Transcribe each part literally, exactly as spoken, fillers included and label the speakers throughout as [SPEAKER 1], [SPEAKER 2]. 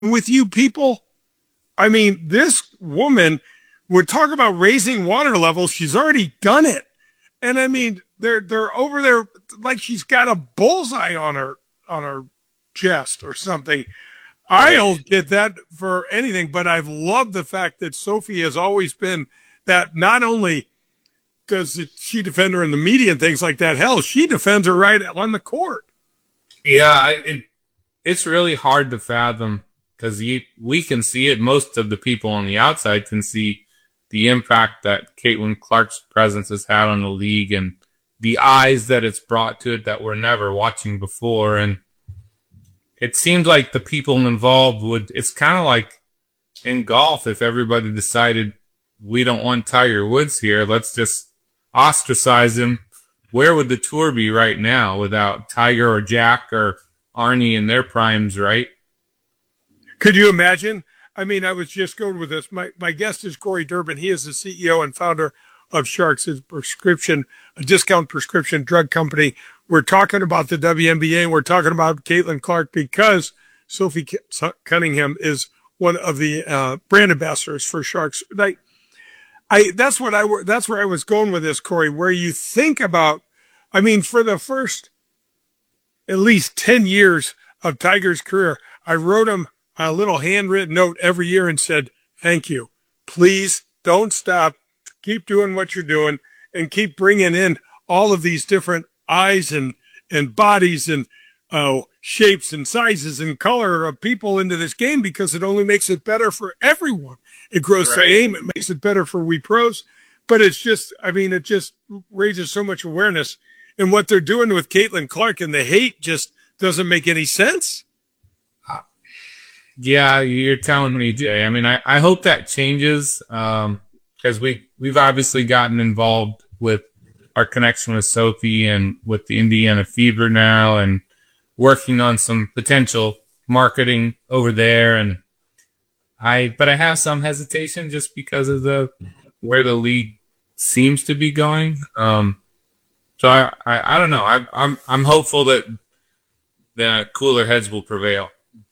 [SPEAKER 1] with you people. I mean, this woman would talk about raising water levels. She's already done it. And I mean, they're they're over there like she's got a bullseye on her on her chest or something. I don't get that for anything, but I've loved the fact that Sophie has always been that. Not only does she defend her in the media and things like that, hell, she defends her right on the court.
[SPEAKER 2] Yeah, it, it's really hard to fathom because we can see it. Most of the people on the outside can see the impact that Caitlin Clark's presence has had on the league and the eyes that it's brought to it that were never watching before. And it seems like the people involved would, it's kind of like in golf, if everybody decided we don't want Tiger Woods here, let's just ostracize him. Where would the tour be right now without Tiger or Jack or Arnie in their primes, right?
[SPEAKER 1] Could you imagine? I mean, I was just going with this. My my guest is Corey Durbin. He is the C E O and founder of Sharks, a prescription, a discount prescription drug company. We're talking about the W N B A, and we're talking about Caitlin Clark because Sophie Cunningham is one of the uh, brand ambassadors for Sharks. Like, I that's what I that's where I was going with this, Corey. Where you think about, I mean, for the first at least ten years of Tiger's career, I wrote him a little handwritten note every year and said, "Thank you. Please don't stop. Keep doing what you're doing and keep bringing in all of these different eyes and and bodies and uh, shapes and sizes and color of people into this game because it only makes it better for everyone. It grows right. The aim. It makes it better for we pros, but it's just, I mean, it just raises so much awareness. And what they're doing with Caitlin Clark and the hate just doesn't make any sense."
[SPEAKER 2] Yeah, you're telling me, Jay. I mean, I, I hope that changes um, because we, we've obviously gotten involved with our connection with Sophie and with the Indiana Fever now and working on some potential marketing over there. And I, but I have some hesitation just because of the, where the league seems to be going. Um, so I, I, I don't know. I, I'm, I'm hopeful that the cooler heads will prevail.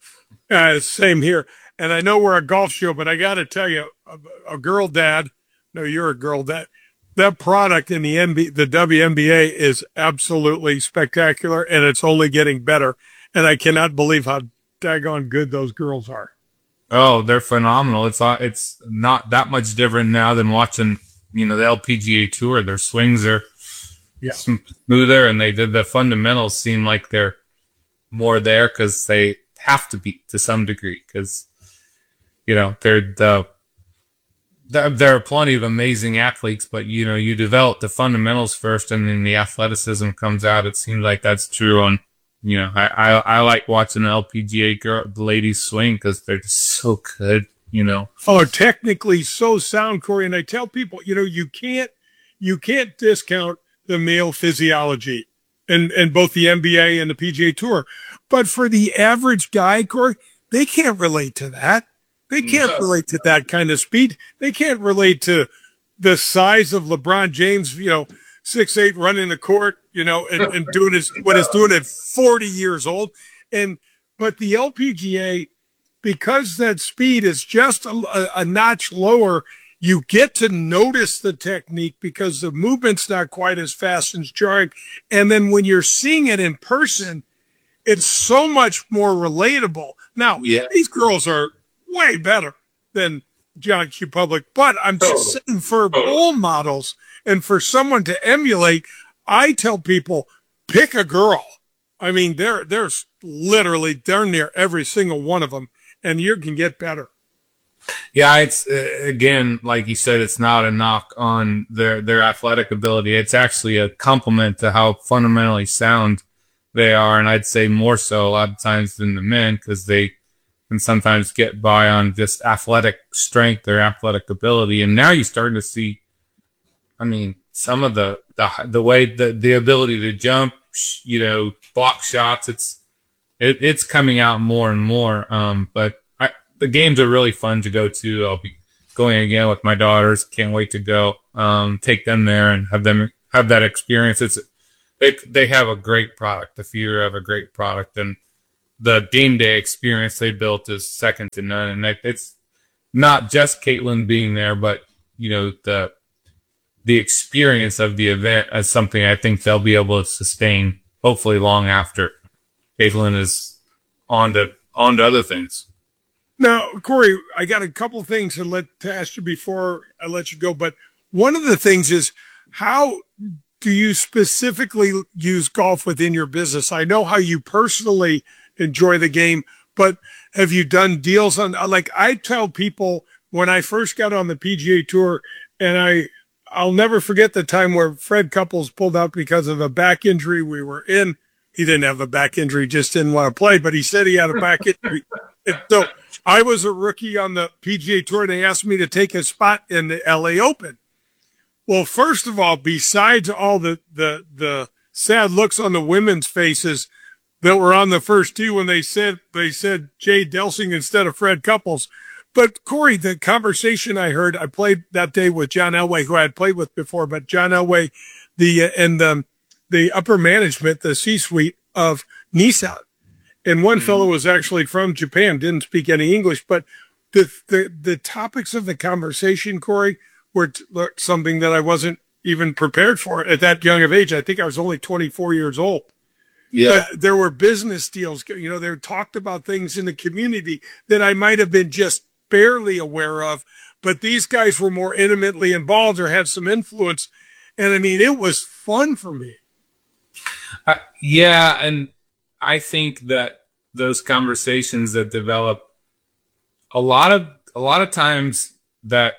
[SPEAKER 1] Uh, same here. And I know we're a golf show, but I got to tell you, a, a girl dad, no, you're a girl dad. That product in the N B A, the W N B A is absolutely spectacular, and it's only getting better. And I cannot believe how daggone good those girls are.
[SPEAKER 2] Oh, they're phenomenal. It's it's not that much different now than watching, you know, the L P G A Tour. Their swings are yeah. smoother, and they did the fundamentals seem like they're more there because they have to be to some degree because, you know, they're the, the there are plenty of amazing athletes, but, you know, you develop the fundamentals first and then the athleticism comes out. It seems like that's true on, you know, I, I, I like watching the L P G A girl, the ladies swing because they're just so good, you know.
[SPEAKER 1] Oh, technically so sound, Corey. And I tell people, you know, you can't, you can't discount the male physiology in, in both the N B A and the P G A Tour. But for the average guy, Corey, they can't relate to that. They can't no. relate to that kind of speed. They can't relate to the size of LeBron James, you know, six eight running the court, you know, and, and doing his, what he's doing at forty years old. And, but the L P G A, because that speed is just a, a, a notch lower, you get to notice the technique because the movement's not quite as fast and jarring. And then when you're seeing it in person, it's so much more relatable. Now, yeah. these girls are way better than John Q. Public, but I'm just saying for role models and for someone to emulate, I tell people, pick a girl. I mean, there, there's literally darn near every single one of them, and you can get better.
[SPEAKER 2] Yeah, it's uh, again, like you said, it's not a knock on their their athletic ability. It's actually a compliment to how fundamentally sound they are, and I'd say more so a lot of times than the men because they can sometimes get by on just athletic strength or athletic ability. And now you're starting to see, I mean, some of the the the way the the ability to jump, you know, block shots. It's it, it's coming out more and more. Um, but I, the games are really fun to go to. I'll be going again with my daughters. Can't wait to go. Um, take them there and have them have that experience. It's They they have a great product. The Fever have a great product, and the game day experience they built is second to none. And it's not just Caitlin being there, but you know, the the experience of the event as something I think they'll be able to sustain, hopefully long after Caitlin is on to on to other things.
[SPEAKER 1] Now, Corey, I got a couple things to let to ask you before I let you go, but one of the things is, how do you specifically use golf within your business? I know how you personally enjoy the game, but have you done deals on, like I tell people when I first got on the P G A Tour, and I, I'll never forget the time where Fred Couples pulled out because of a back injury we were in. He didn't have a back injury, just didn't want to play, but he said he had a back injury. And so I was a rookie on the P G A Tour, and they asked me to take a spot in the L A Open. Well, first of all, besides all the, the, the sad looks on the women's faces that were on the first tee when they said, they said Jay Delsing instead of Fred Couples. But Corey, the conversation I heard, I played that day with John Elway, who I had played with before, but John Elway, the, uh, and, um, the upper management, the C-suite of Nissan. And one mm-hmm. fellow was actually from Japan, didn't speak any English, but the, the, the topics of the conversation, Corey, were t- something that I wasn't even prepared for at that young of age. I think I was only twenty-four years old. Yeah. But there were business deals, you know, they talked about things in the community that I might have been just barely aware of, but these guys were more intimately involved or had some influence. And I mean, it was fun for me.
[SPEAKER 2] Uh, yeah. And I think that those conversations that develop a lot of, a lot of times that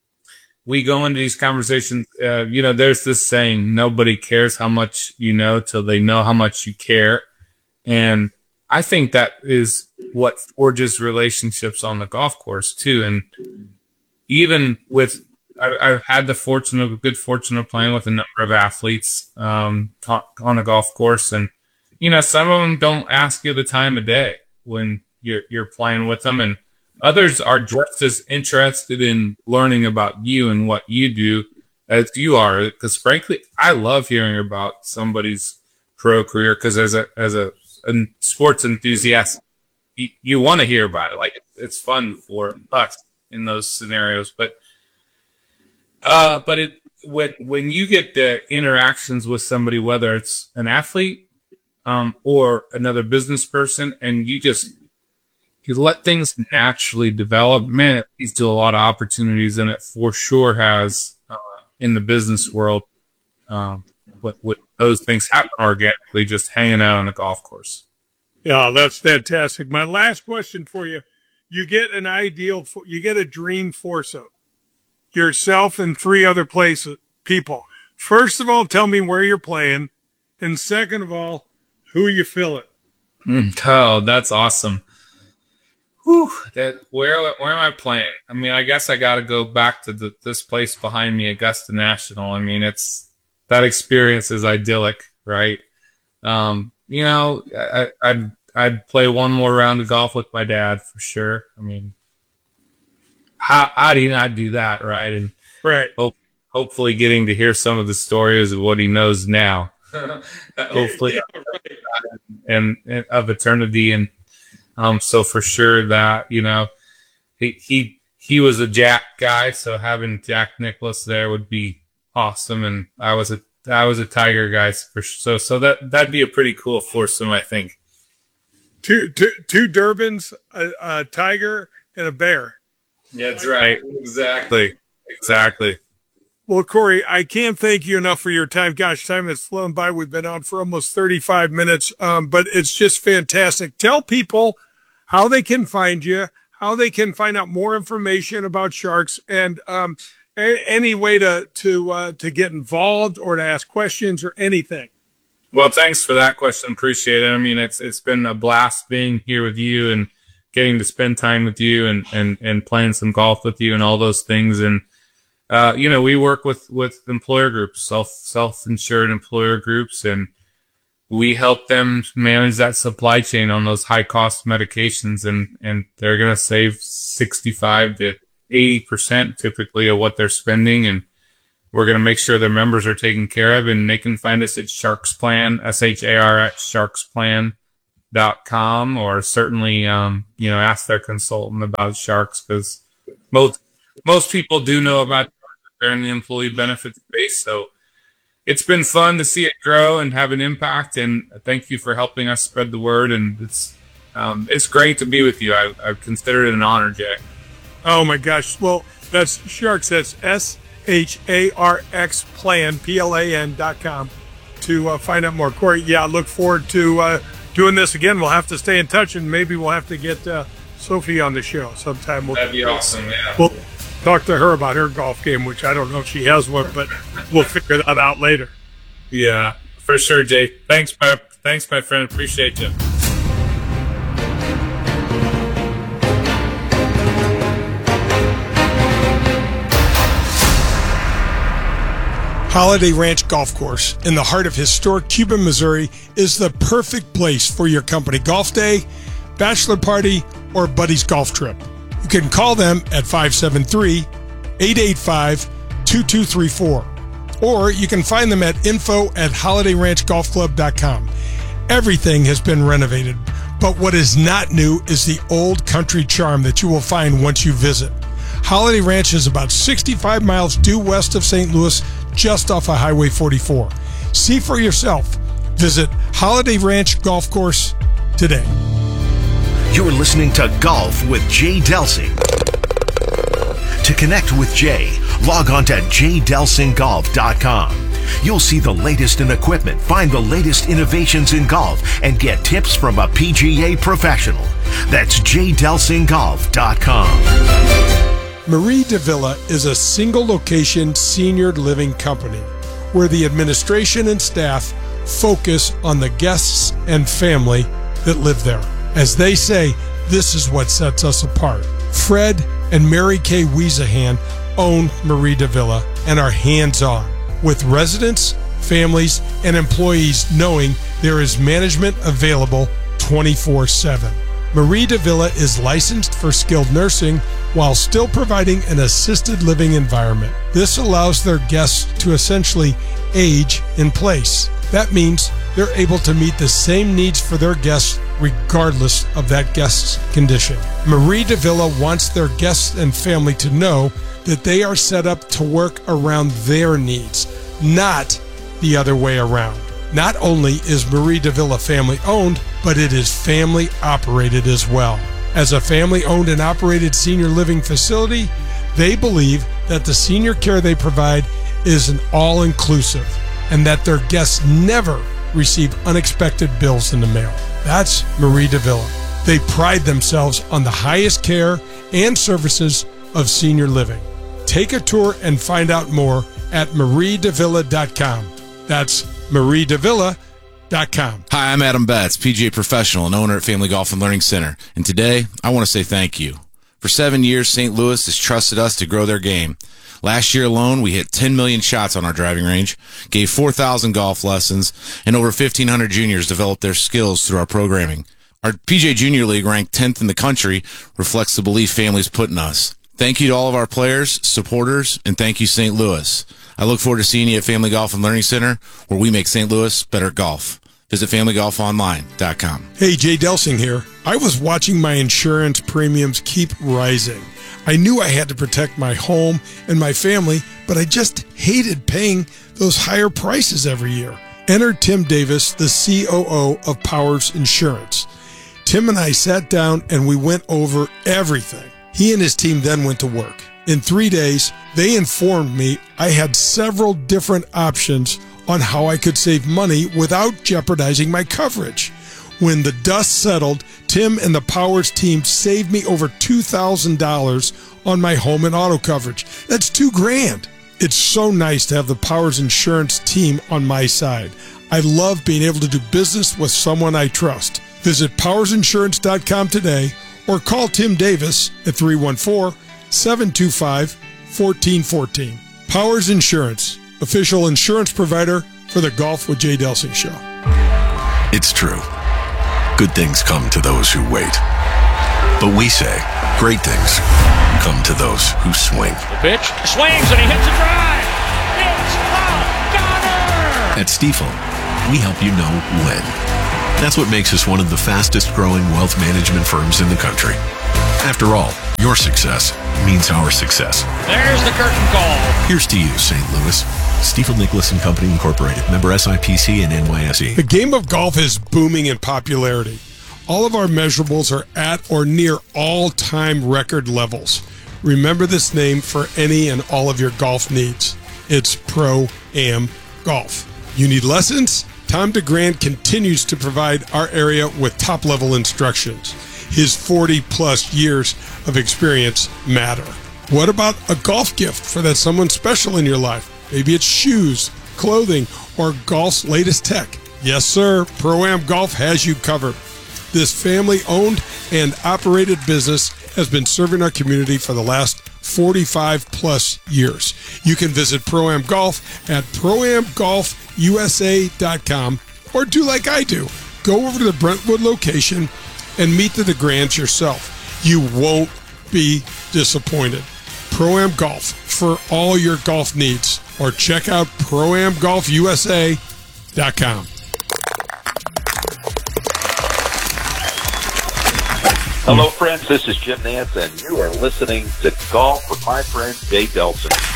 [SPEAKER 2] we go into these conversations, uh, you know, there's this saying, nobody cares how much you know till they know how much you care. And I think that is what forges relationships on the golf course too. And even with, I, I've had the fortune of good fortune of playing with a number of athletes, um, on a golf course. And, you know, some of them don't ask you the time of day when you're, you're playing with them. And others are just as interested in learning about you and what you do as you are. Because frankly, I love hearing about somebody's pro career. Because as a as a, a sports enthusiast, you, you want to hear about it. Like it's fun for us in those scenarios. But uh, but it when when you get the interactions with somebody, whether it's an athlete um, or another business person, and you just you let things naturally develop, man, it leads to a lot of opportunities, and it for sure has uh, in the business world. Um, what, what those things happen organically, just hanging out on a golf course.
[SPEAKER 1] Yeah, that's fantastic. My last question for you: you get an ideal, you get a dream foursome, yourself and three other places, people. First of all, tell me where you're playing, and second of all, who you feeling.
[SPEAKER 2] Mm, oh, that's awesome. Whew, that where where am I playing? I mean, I guess I got to go back to the, this place behind me, Augusta National. I mean, it's that experience is idyllic, right? Um, you know, I, I'd I'd play one more round of golf with my dad for sure. I mean, how how do you not do that, right? And
[SPEAKER 1] right,
[SPEAKER 2] hope, hopefully, getting to hear some of the stories of what he knows now, hopefully, yeah, right. and, and of eternity and. Um, so for sure that, you know, he, he, he was a Jack guy. So having Jack Nicklaus there would be awesome. And I was a, I was a Tiger guy for so, so that, that'd be a pretty cool foursome, I think.
[SPEAKER 1] Two, two, two Durbans, a, a Tiger and a Bear.
[SPEAKER 2] Yeah, that's right. Exactly. Exactly.
[SPEAKER 1] Well, Corey, I can't thank you enough for your time. Gosh, time has flown by. We've been on for almost thirty-five minutes. Um, but it's just fantastic. Tell people how they can find you, how they can find out more information about Sharks, and um, a- any way to to uh, to get involved or to ask questions or anything.
[SPEAKER 2] Well, thanks for that question. Appreciate it. I mean, it's it's been a blast being here with you and getting to spend time with you and and and playing some golf with you and all those things. And uh, you know, we work with with employer groups, self self insured employer groups, and we help them manage that supply chain on those high cost medications, and, and they're going to save sixty-five to eighty percent typically of what they're spending. And we're going to make sure their members are taken care of, and they can find us at Sharks Plan, S H A R X, sharks plan dot com, or certainly, um, you know, ask their consultant about Sharks, because most, most people do know about they're in the employee benefits space. So it's been fun to see it grow and have an impact. And thank you for helping us spread the word. And it's, um, it's great to be with you. I, I consider it an honor, Jay.
[SPEAKER 1] Oh my gosh. Well, that's Sharks. That's S H A R X plan, P L A N dot com to uh, find out more. Corey, yeah, I look forward to uh, doing this again. We'll have to stay in touch, and maybe we'll have to get uh, Sophie on the show sometime. We'll,
[SPEAKER 2] That'd be awesome, yeah.
[SPEAKER 1] We'll talk to her about her golf game, which I don't know if she has one, but we'll figure that out later.
[SPEAKER 2] Yeah, for sure, Jay. Thanks, my, thanks, my friend. Appreciate you.
[SPEAKER 1] Holiday Ranch Golf Course in the heart of historic Cuba, Missouri is the perfect place for your company golf day, bachelor party, or buddy's golf trip. You can call them at five seven three, eight eight five, two two three four, or you can find them at info at holiday ranch golf club dot com. Everything has been renovated, but what is not new is the old country charm that you will find once you visit. Holiday Ranch is about sixty-five miles due west of Saint Louis, just off of Highway forty-four. See for yourself. Visit Holiday Ranch Golf Course today.
[SPEAKER 3] You're listening to Golf with Jay Delsing. To connect with Jay, log on to jay delsing golf dot com. You'll see the latest in equipment, find the latest innovations in golf, and get tips from a P G A professional. That's jay delsing golf dot com.
[SPEAKER 1] Marie Davila is a single-location senior living company where the administration and staff focus on the guests and family that live there. As they say, this is what sets us apart. Fred and Mary Kay Wiesahan own Marie Davila and are hands-on, with residents, families, and employees knowing there is management available twenty-four seven. Marie Davila is licensed for skilled nursing while still providing an assisted living environment. This allows their guests to essentially age in place. That means they're able to meet the same needs for their guests regardless of that guest's condition. Marie Davila wants their guests and family to know that they are set up to work around their needs, not the other way around. Not only is Marie Davila family owned, but it is family operated as well. As a family owned and operated senior living facility, they believe that the senior care they provide is an all-inclusive and that their guests never receive unexpected bills in the mail. That's Marie Davila. They pride themselves on the highest care and services of senior living. Take a tour and find out more at marie davila dot com. That's marie davila dot com.
[SPEAKER 4] Hi, I'm Adam Betts, P G A professional and owner at Family Golf and Learning Center. And today, I want to say thank you. For seven years, Saint Louis has trusted us to grow their game. Last year alone, we hit ten million shots on our driving range, gave four thousand golf lessons, and over fifteen hundred juniors developed their skills through our programming. Our P G A Junior League, ranked tenth in the country, reflects the belief families put in us. Thank you to all of our players, supporters, and thank you, Saint Louis. I look forward to seeing you at Family Golf and Learning Center, where we make Saint Louis better at golf. Visit family golf online dot com.
[SPEAKER 1] Hey, Jay Delsing here. I was watching my insurance premiums keep rising. I knew I had to protect my home and my family, but I just hated paying those higher prices every year. Enter Tim Davis, the C O O of Powers Insurance. Tim and I sat down and we went over everything. He and his team then went to work. In three days, they informed me I had several different options on how I could save money without jeopardizing my coverage. When the dust settled, Tim and the Powers team saved me over two thousand dollars on my home and auto coverage. That's two grand. It's so nice to have the Powers Insurance team on my side. I love being able to do business with someone I trust. Visit powers insurance dot com today or call Tim Davis at three one four, seven two five, one four one four. Powers Insurance, official insurance provider for the Golf with Jay Delsing show.
[SPEAKER 3] It's true. Good things come to those who wait. But we say great things come to those who swing.
[SPEAKER 5] The pitch swings and he hits a drive. It's a gunner.
[SPEAKER 3] At Stifel, we help you know when.
[SPEAKER 6] That's what makes us one of the fastest growing wealth management firms in the country. After all, your success means our success.
[SPEAKER 5] There's the curtain call.
[SPEAKER 6] Here's to you, Saint Louis. Stifel Nicholas and Company Incorporated, member S I P C and N Y S E.
[SPEAKER 1] The game of golf is booming in popularity. All of our measurables are at or near all-time record levels. Remember this name for any and all of your golf needs. It's Pro-Am Golf. You need lessons? Tom DeGrand continues to provide our area with top-level instructions. His forty-plus years of experience matter. What about a golf gift for that someone special in your life? Maybe it's shoes, clothing, or golf's latest tech. Yes, sir, Pro-Am Golf has you covered. This family-owned and operated business has been serving our community for the last forty-five plus years. You can visit Pro-Am Golf at pro am golf u s a dot com or do like I do. Go over to the Brentwood location and meet the DeGrands yourself. You won't be disappointed. Pro-Am Golf for all your golf needs, or check out pro am golf u s a dot com.
[SPEAKER 7] Hello, friends. This is Jim Nance, and you are listening to Golf with my friend Jay Delson.